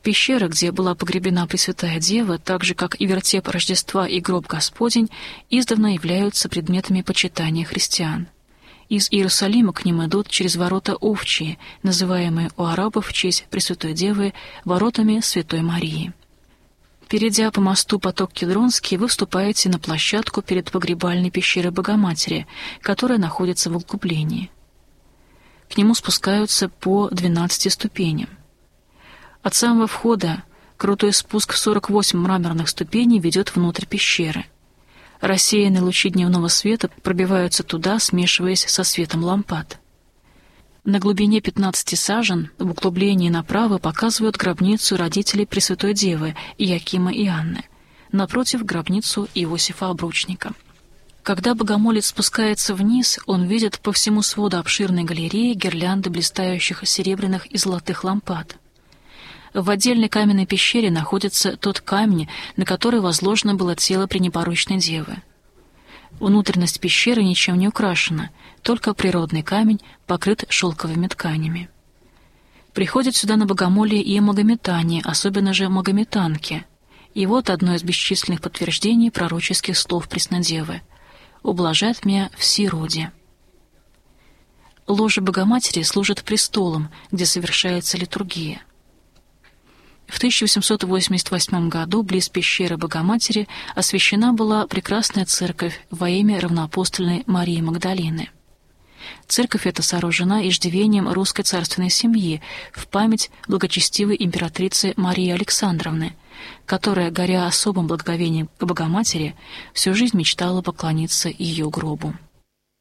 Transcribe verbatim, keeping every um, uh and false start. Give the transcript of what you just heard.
Пещера, где была погребена Пресвятая Дева, так же, как и вертеп Рождества и гроб Господень, издавна являются предметами почитания христиан. Из Иерусалима к ним идут через ворота Овчие, называемые у арабов в честь Пресвятой Девы воротами Святой Марии. Перейдя по мосту поток Кедронский, вы вступаете на площадку перед погребальной пещерой Богоматери, которая находится в углублении. К нему спускаются по двенадцати ступеням. От самого входа крутой спуск в сорок восемь мраморных ступеней ведет внутрь пещеры. Рассеянные лучи дневного света пробиваются туда, смешиваясь со светом лампад. На глубине пятнадцати сажен в углублении направо показывают гробницу родителей Пресвятой Девы Иоакима и Анны, напротив гробницу Иосифа Обручника. Когда богомолец спускается вниз, он видит по всему своду обширной галереи гирлянды блистающих серебряных и золотых лампад. В отдельной каменной пещере находится тот камень, на который возложено было тело пренепорочной девы. Внутренность пещеры ничем не украшена, только природный камень покрыт шелковыми тканями. Приходят сюда на богомолие и магометане, особенно же магометанки. И вот одно из бесчисленных подтверждений пророческих слов Преснодевы: «Ублажат меня все роди». Ложе Богоматери служит престолом, где совершается литургия. В тысяча восемьсот восемьдесят восьмом году близ пещеры Богоматери освящена была прекрасная церковь во имя равноапостольной Марии Магдалины. Церковь эта сооружена иждивением русской царственной семьи в память благочестивой императрицы Марии Александровны, которая, горя особым благоговением к Богоматери, всю жизнь мечтала поклониться ее гробу.